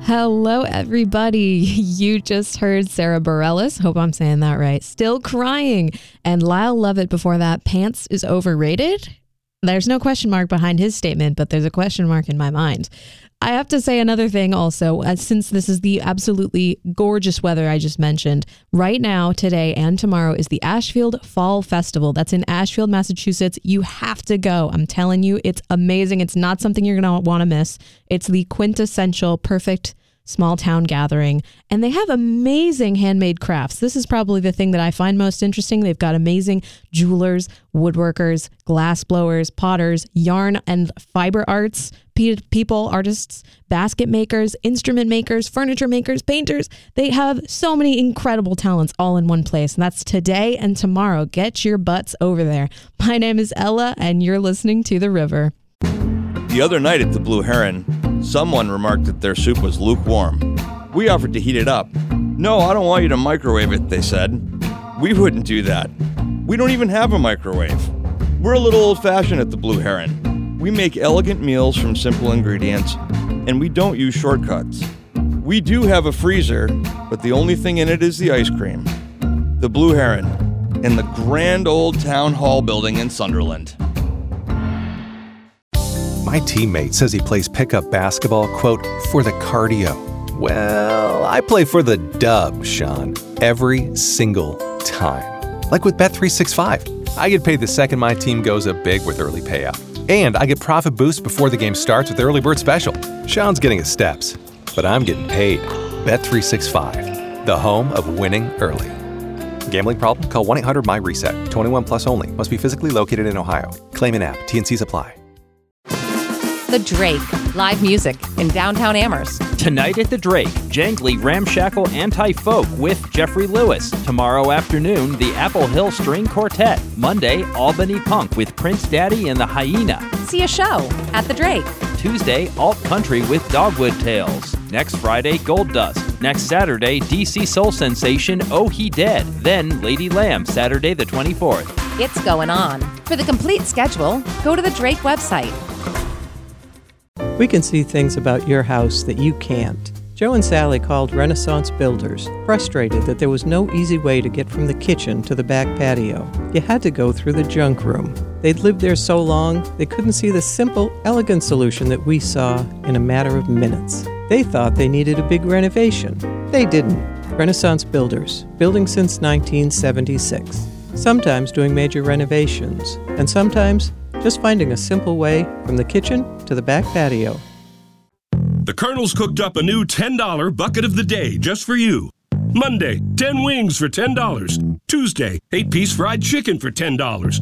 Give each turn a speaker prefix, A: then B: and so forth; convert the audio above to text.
A: Hello, everybody. You just heard Sarah Bareilles, hope I'm saying that right, Still Crying, and Lyle Lovett before that, Pants is Overrated. There's no question mark behind his statement, but there's a question mark in my mind. I have to say another thing also, since this is the absolutely gorgeous weather I just mentioned, right now, today and tomorrow is the Ashfield Fall Festival. That's in Ashfield, Massachusetts. You have to go. I'm telling you, it's amazing. It's not something you're going to want to miss. It's the quintessential, perfect small town gathering, and they have amazing handmade crafts. This is probably the thing that I find most interesting. They've got amazing jewelers, woodworkers, glass blowers, potters, yarn and fiber arts, people, artists, basket makers, instrument makers, furniture makers, painters. They have so many incredible talents all in one place, and that's today and tomorrow. Get your butts over there. My name is Ella, and you're listening to The River.
B: The other night at the Blue Heron, someone remarked that their soup was lukewarm. We offered to heat it up. "No, I don't want you to microwave it," they said. We wouldn't do that. We don't even have a microwave. We're a little old-fashioned at the Blue Heron. We make elegant meals from simple ingredients, and we don't use shortcuts. We do have a freezer, but the only thing in it is the ice cream. The Blue Heron, in the grand old town hall building in Sunderland.
C: My teammate says he plays pickup basketball, quote, for the cardio. Well, I play for the dub, Sean, every single time. Like with Bet365. I get paid the second my team goes up big with early payout. And I get profit boosts before the game starts with the Early Bird Special. Sean's getting his steps, but I'm getting paid. Bet365, the home of winning early. Gambling problem? Call 1-800-MY-RESET. 21 plus only. Must be physically located in Ohio. Claim an app. T&Cs apply.
D: The Drake, live music in downtown Amherst.
E: Tonight at the Drake, jangly, ramshackle anti-folk with Jeffrey Lewis. Tomorrow afternoon, the Apple Hill String Quartet. Monday, Albany Punk with Prince Daddy and the Hyena.
D: See a show at the Drake.
E: Tuesday, Alt Country with Dogwood Tales. Next Friday, Gold Dust. Next Saturday, DC Soul Sensation, Oh He Dead. Then Lady Lamb, Saturday the 24th.
D: It's going on. For the complete schedule, go to the Drake website.
F: We can see things about your house that you can't. Joe and Sally called Renaissance Builders, frustrated that there was no easy way to get from the kitchen to the back patio. You had to go through the junk room. They'd lived there so long, they couldn't see the simple, elegant solution that we saw in a matter of minutes. They thought they needed a big renovation. They didn't. Renaissance Builders, building since 1976. Sometimes doing major renovations, and sometimes just finding a simple way from the kitchen to the back patio.
G: The Colonel's cooked up a new $10 bucket of the day just for you. Monday, 10 wings for $10. Tuesday, 8-piece fried chicken for $10.